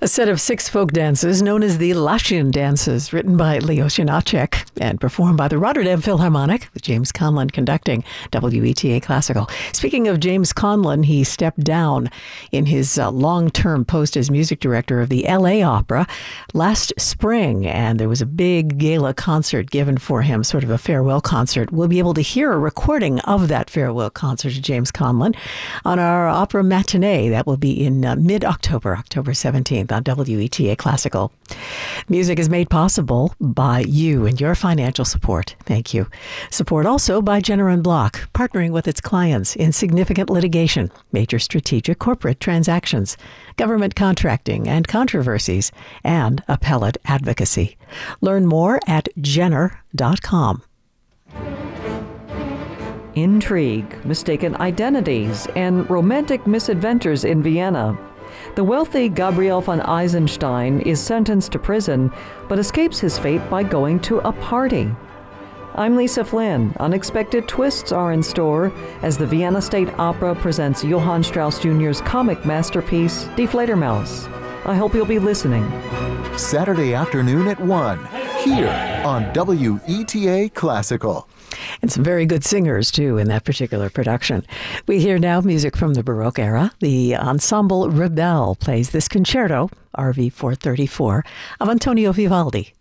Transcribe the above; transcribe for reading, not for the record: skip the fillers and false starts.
A set of 6 folk dances known as the Lashian dances, written by Leo Janacek and performed by the Rotterdam Philharmonic, with James Conlon conducting WETA Classical. Speaking of James Conlon, he stepped down in his long-term post as music director of the LA Opera last spring, and there was a big gala concert given for him, sort of a farewell concert. We'll be able to hear a recording of that farewell concert to James Conlon on our opera matinee. That will be in mid-October, October 17th on WETA Classical. Music is made possible by you and your financial support. Thank you. Support also by Jenner & Block, partnering with its clients in significant litigation, major strategic corporate transactions, government contracting and controversies, and appellate advocacy. Learn more at Jenner.com. Intrigue, mistaken identities, and romantic misadventures in Vienna. The wealthy Gabriel von Eisenstein is sentenced to prison, but escapes his fate by going to a party. I'm Lisa Flynn. Unexpected twists are in store as the Vienna State Opera presents Johann Strauss Jr.'s comic masterpiece, Die Fledermaus. I hope you'll be listening. Saturday afternoon at 1, here on WETA Classical. And some very good singers, too, in that particular production. We hear now music from the Baroque era. The Ensemble Rebelle plays this concerto, RV 434, of Antonio Vivaldi.